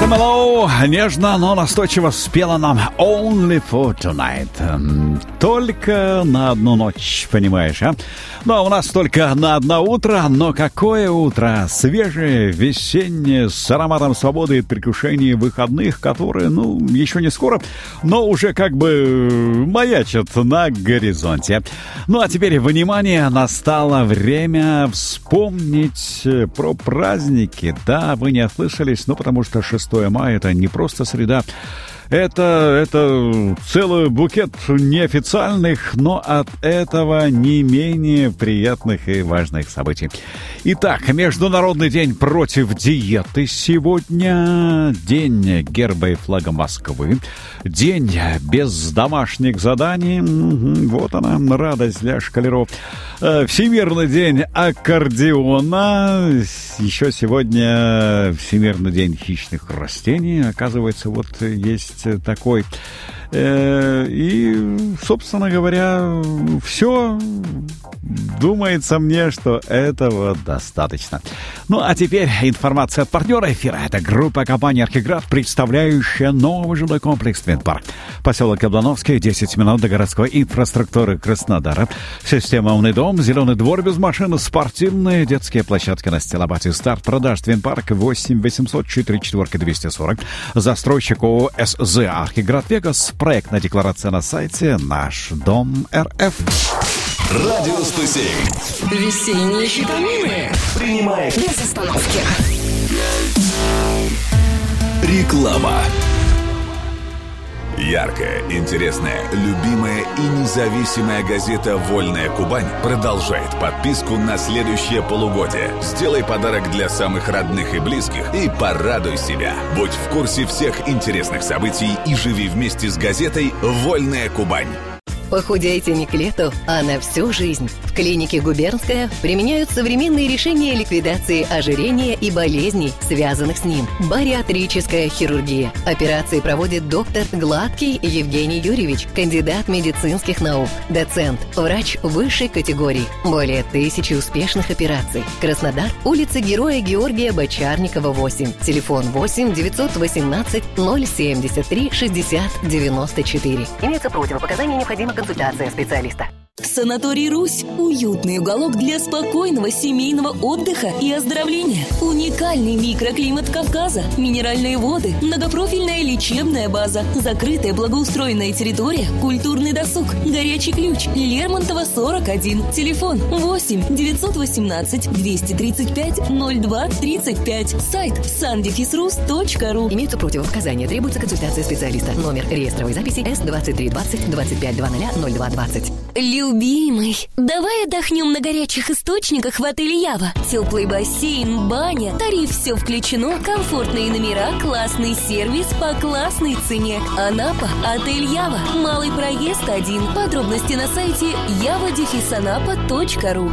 Hello, нежно, но настойчиво спела нам Only for Tonight. Только на одну ночь, понимаешь, а? Но у нас только на одно утро, но какое утро? Свежее, весеннее, с ароматом свободы и предвкушения выходных, которые, еще не скоро, но уже как бы маячат на горизонте. Ну а теперь, внимание, настало время вспомнить про праздники. Да, вы не ослышались, потому что 6 мая — это не просто среда. Это целый букет неофициальных, но от этого не менее приятных и важных событий. Итак, Международный день против диеты сегодня, День герба и флага Москвы, День без домашних заданий, вот она, радость для школяров, Всемирный день аккордеона, еще сегодня Всемирный день хищных растений, оказывается, вот есть такой. И, собственно говоря, все. Думается мне, что этого достаточно. Ну, а теперь информация от партнера эфира. Это группа компании «Архиград», представляющая новый жилой комплекс «Твинпарк». Поселок Яблоновский, 10 минут до городской инфраструктуры Краснодара. Система «Умный дом», зеленый двор без машины, спортивные детские площадки на Стилобате. Старт продаж «Твинпарк» 8 800 44 240. Застройщик ООО «СЗА Архиград Вегас». Проектная декларация на сайте «Наш дом РФ». Радио 107. Весенние витамины. Принимает без остановки. Реклама. Яркая, интересная, любимая и независимая газета «Вольная Кубань» продолжает подписку на следующее полугодие. Сделай подарок для самых родных и близких и порадуй себя. Будь в курсе всех интересных событий и живи вместе с газетой «Вольная Кубань». Похудейте не к лету, а на всю жизнь. В клинике «Губернская» применяют современные решения ликвидации ожирения и болезней, связанных с ним. Бариатрическая хирургия. Операции проводит доктор Гладкий Евгений Юрьевич, кандидат медицинских наук, доцент, врач высшей категории. Более 1000 успешных операций. Краснодар, улица Героя Георгия Бочарникова, 8. Телефон 8 918 073 60 94. Имеются противопоказания, необходима консультация специалиста. Санаторий «Русь» – уютный уголок для спокойного семейного отдыха и оздоровления. Уникальный микроклимат Кавказа, минеральные воды, многопрофильная лечебная база, закрытая благоустроенная территория, культурный досуг, горячий ключ, Лермонтова, 41. Телефон 8 918 235 02 35. Сайт sandefisrus.ru. Имеются противопоказания, требуется консультация специалиста. Номер реестровой записи С2320 2500 0220. Любимый, давай отдохнем на горячих источниках в отеле Ява. Теплый бассейн, баня, тариф все включено, комфортные номера, классный сервис по классной цене. Анапа, отель Ява, малый проезд 1. Подробности на сайте yava-anapa.ru.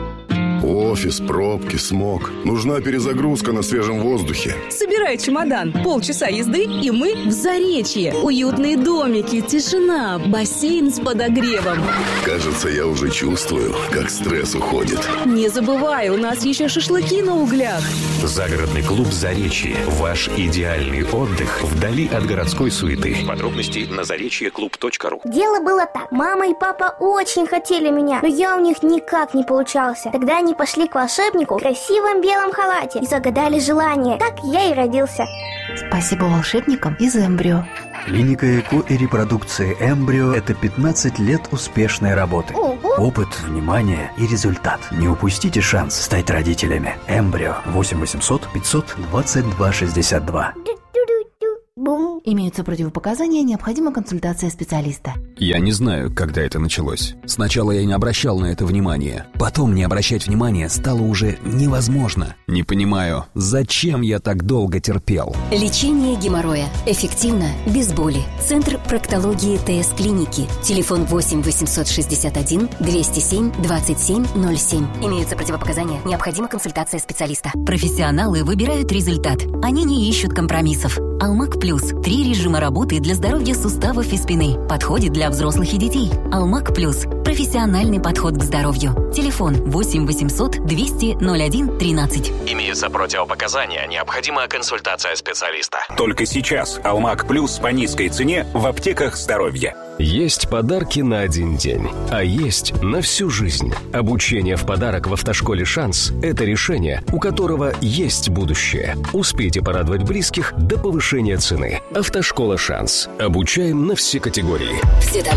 Офис, пробки, смог. Нужна перезагрузка на свежем воздухе. Собирай чемодан. Полчаса езды, и мы в Заречье. Уютные домики, тишина, бассейн с подогревом. Кажется, я уже чувствую, как стресс уходит. Не забывай, у нас еще шашлыки на углях. Загородный клуб «Заречье». Ваш идеальный отдых вдали от городской суеты. Подробности на заречьеклуб.ру. Дело было так. Мама и папа очень хотели меня, но я у них никак не получался. Тогда они пошли к волшебнику в красивом белом халате и загадали желание. Так я и родился. Спасибо волшебникам из «Эмбрио». Клиника ЭКО и репродукции «Эмбрио» — это 15 лет успешной работы. Опыт, внимание и результат. Не упустите шанс стать родителями. «Эмбрио» 8 800 522 62. Имеются противопоказания, необходима консультация специалиста. Я не знаю, когда это началось. Сначала я не обращал на это внимания. Потом не обращать внимания стало уже невозможно. Не понимаю, зачем я так долго терпел. Лечение геморроя. Эффективно, без боли. Центр проктологии ТС-клиники. Телефон 8 861 207 27 07. Имеются противопоказания, необходима консультация специалиста. Профессионалы выбирают результат. Они не ищут компромиссов. Алмак Плюс. 3 режима работы для здоровья суставов и спины. Подходит для взрослых и детей. Алмак Плюс. Профессиональный подход к здоровью. Телефон 8 800 200 01 13. Имеются противопоказания, необходима консультация специалиста. Только сейчас Алмак Плюс по низкой цене в аптеках здоровья. Есть подарки на один день, а есть на всю жизнь. Обучение в подарок в автошколе «Шанс» – это решение, у которого есть будущее. Успейте порадовать близких до повышения цены. Автошкола «Шанс». Обучаем на все категории.